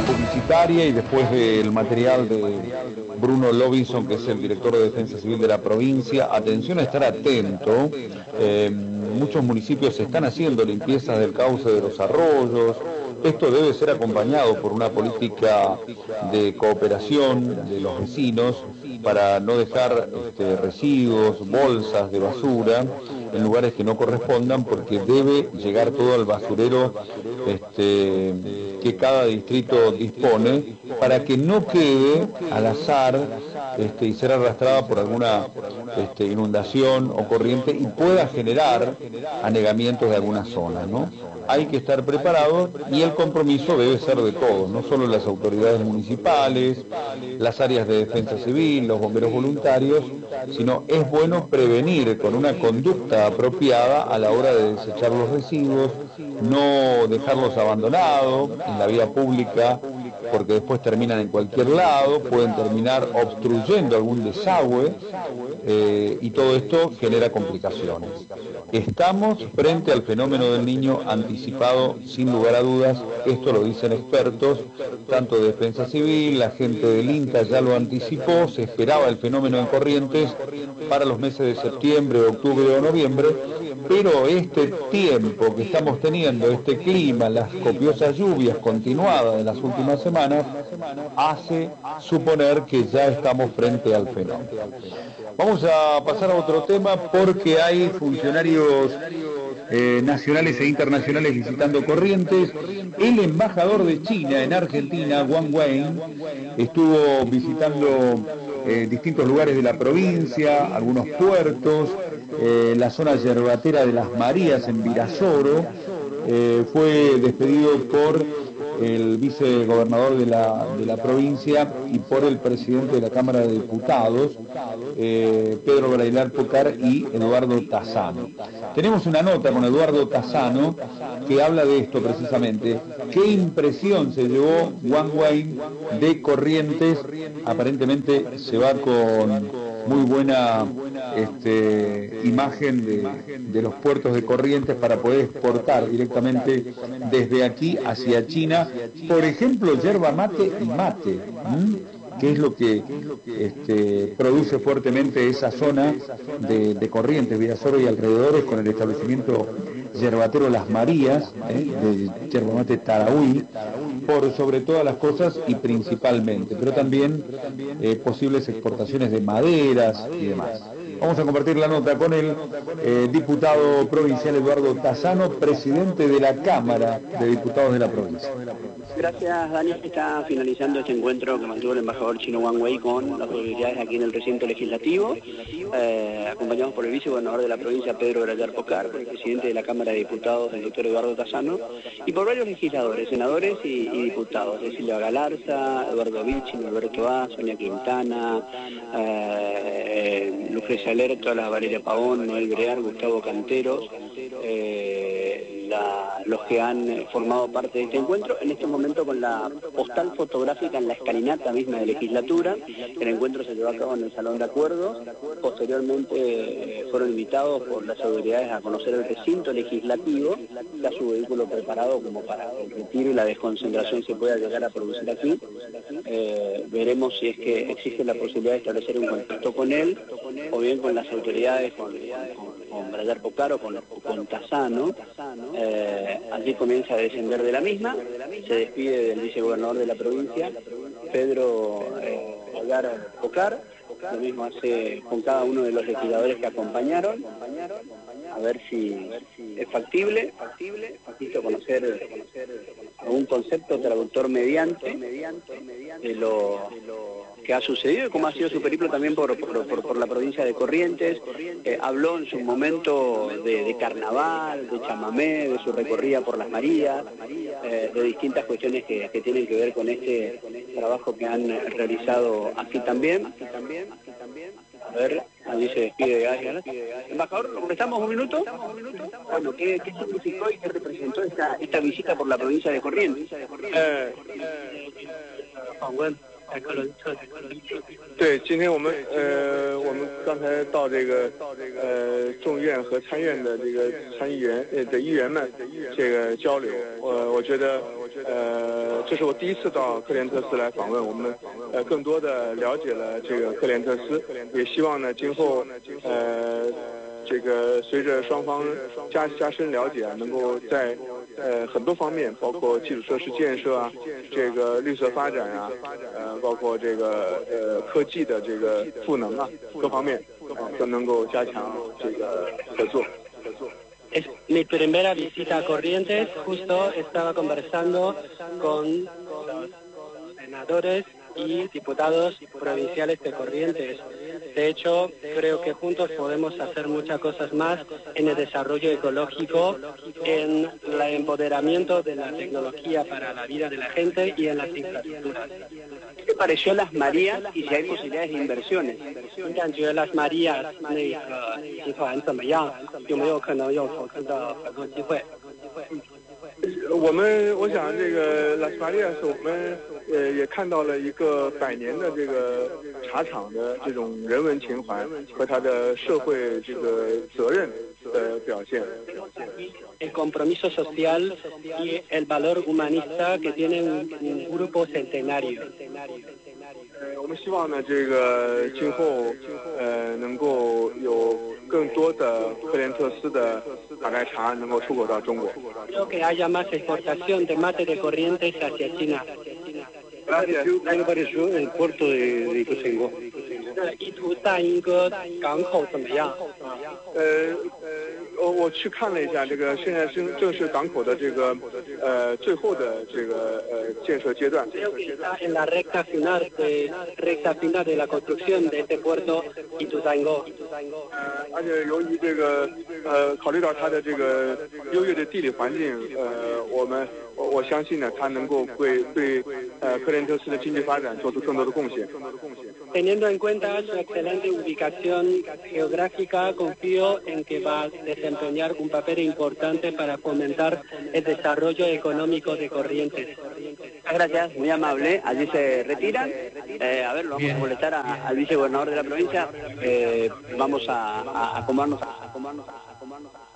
publicitaria y después del material de Bruno Lobinson, que es el director de Defensa Civil de la provincia. Atención a estar atento. Muchos municipios están haciendo limpiezas del cauce de los arroyos. Esto debe ser acompañado por una política de cooperación de los vecinos para no dejar residuos, bolsas de basura en lugares que no correspondan, porque debe llegar todo al basurero que cada distrito dispone, para que no quede al azar y ser arrastrada por alguna inundación o corriente y pueda generar anegamientos de alguna zona, ¿no? Hay que estar preparados y el compromiso debe ser de todos, no solo las autoridades municipales, las áreas de defensa civil, los bomberos voluntarios, sino es bueno prevenir con una conducta apropiada a la hora de desechar los residuos, no dejarlos abandonados en la vía pública, porque después terminan en cualquier lado, pueden terminar obstruyendo algún desagüe, y todo esto genera complicaciones. Estamos frente al fenómeno del niño anticipado, sin lugar a dudas. Esto lo dicen expertos, tanto de Defensa Civil, la gente del INTA ya lo anticipó. Se esperaba el fenómeno en Corrientes para los meses de septiembre, octubre o noviembre, pero este tiempo que estamos teniendo, este clima, las copiosas lluvias continuadas de las últimas semanas, hace suponer que ya estamos frente al fenómeno. Vamos a pasar a otro tema, porque hay funcionarios nacionales e internacionales visitando Corrientes. El embajador de China en Argentina, Wang Wei, estuvo visitando distintos lugares de la provincia, algunos puertos, la zona yerbatera de Las Marías en Virasoro. Fue despedido por el vicegobernador de la provincia y por el presidente de la Cámara de Diputados, Pedro Brailar Pocar y Eduardo Tassano. Tenemos una nota con Eduardo Tassano que habla de esto precisamente. ¿Qué impresión se llevó Wang Wei de Corrientes? Aparentemente se va con muy buena imagen de los puertos de Corrientes para poder exportar directamente desde aquí hacia China, por ejemplo, yerba mate y mate, que es lo que produce fuertemente esa zona de Corrientes, Virasoro y alrededores, con el establecimiento yerbatero Las Marías, de yerba mate Tarahui, por sobre todas las cosas y principalmente, pero también posibles exportaciones de maderas y demás. Vamos a compartir la nota con el diputado provincial Eduardo Tassano, presidente de la Cámara de Diputados de la provincia. Gracias, Daniel. Está finalizando este encuentro que mantuvo el embajador chino Wang Wei con las autoridades aquí en el recinto legislativo, acompañados por el vicegobernador de la provincia, Pedro Brailar Pocar, por el presidente de la Cámara de Diputados, el doctor Eduardo Tassano, y por varios legisladores, senadores y diputados, Cecilia Galarza, Eduardo Vichy, Alberto A, Sonia Quintana, Lucrecia Lerto, Valeria Pavón, Noel Brear, Gustavo Canteros, los que han formado parte de este encuentro, en este momento con la postal fotográfica en la escalinata misma de legislatura. El encuentro se llevó a cabo en el Salón de Acuerdos. Posteriormente fueron invitados por las autoridades a conocer el recinto legislativo, ya su vehículo preparado como para el retiro y la desconcentración se pueda llegar a producir aquí. Veremos si es que existe la posibilidad de establecer un contacto con él, o bien con las autoridades, con Brailar Pocar o con Tassano. Allí comienza a descender de la misma, se despide del vicegobernador de la provincia, Pedro Brailar Pocar, lo mismo hace con cada uno de los legisladores que acompañaron, a ver si es factible, necesito conocer algún concepto traductor mediante de lo que ha sucedido y cómo ha sido su periplo también por la provincia de Corrientes. Habló en su momento de carnaval, de chamamé, de su recorrida por Las Marías, de distintas cuestiones que tienen que ver con este trabajo que han realizado aquí también. A ver, allí se despide Gaia. Embajador, ¿estamos un minuto? Bueno, ¿qué significó y qué representó esta visita por la provincia de Corrientes? 访问台科伦特。对，今天我们刚才到这个众院和参院的这个参议员的议员们这个交流，我觉得这是我第一次到科连特斯来访问，我们更多的了解了这个科连特斯，也希望呢今后这个随着双方加深了解啊，能够在很多方面，包括基础设施建设啊，这个绿色发展啊，包括这个科技的这个赋能啊，各方面都能够加强这个合作。 Es mi primera visita a Corrientes, justo estaba conversando con los senadores y diputados provinciales de Corrientes. De hecho, creo que juntos podemos hacer muchas cosas más en el desarrollo ecológico, en el empoderamiento de la tecnología para la vida de la gente y en las infraestructuras. ¿Qué te pareció Las Marías y si hay posibilidades de inversiones? 你感觉 Las Marías 那个集团怎么样？有没有可能有投资的合作机会？ 我想这个拉斯马利亚是我们也看到了一个100年的这个茶厂的这种人文情怀和它的社会这个责任的表现。 El compromiso social y el valor humanista que tiene un grupo centenario. 我们希望呢，这个今后能够有更多的科连特斯的大白茶能够出口到中国。 Creo que haya más exportación de mate de Corrientes hacia China. Gracias. ¿Qué le pareció el puerto de Ituzaingó? 意图在一个港口怎么样？ 我去看了一下，这个现在正是港口的这个最后的这个建设阶段。 En la recta final de la construcción de este puerto Ituzaingó. 而且由于这个考虑到它的这个优越的地理环境，我相信呢，它能够会对科连特斯的经济发展做出更多的贡献。 Teniendo en cuenta su excelente ubicación geográfica, confío en que va a desempeñar un papel importante para fomentar el desarrollo económico de Corrientes. Gracias, muy amable. Allí se retiran. A ver, lo vamos a molestar al vicegobernador de la provincia. Vamos a acomodarnos.